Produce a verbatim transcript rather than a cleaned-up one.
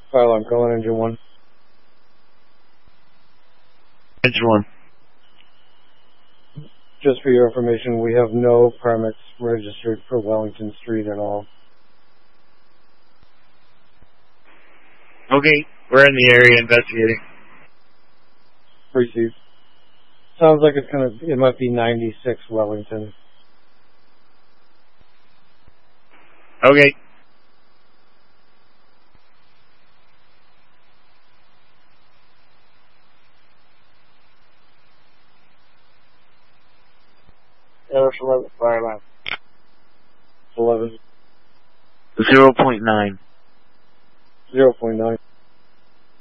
Fire alarm, calling engine one. Engine one. Just for your information, we have no permits registered for Wellington Street at all. Okay, we're in the area investigating. Received. Sounds like it's gonna, it might be ninety-six Wellington. Okay. Air eleven, fire alarm. eleven. zero point nine. zero point nine.